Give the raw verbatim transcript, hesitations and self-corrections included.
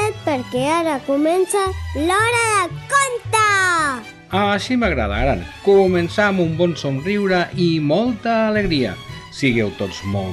queda't perquè ara comença l'Hora de Conte! Així m'agrada, Aran. Començar amb un bon somriure i molta alegria. Sigueu tots molt